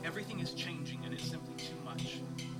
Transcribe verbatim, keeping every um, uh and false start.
everything is changing and it's simply too much.